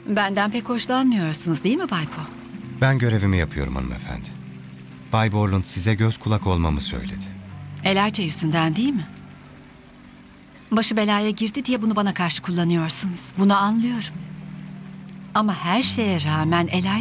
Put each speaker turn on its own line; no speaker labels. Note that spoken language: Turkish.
Benden pek hoşlanmıyorsunuz değil mi Bay Po?
Ben görevimi yapıyorum hanımefendi. Bay Borland size göz kulak olmamı söyledi.
Elayca yüzünden değil mi? Başı belaya girdi diye bunu bana karşı kullanıyorsunuz. Bunu anlıyorum. Ama her şeye rağmen Elijah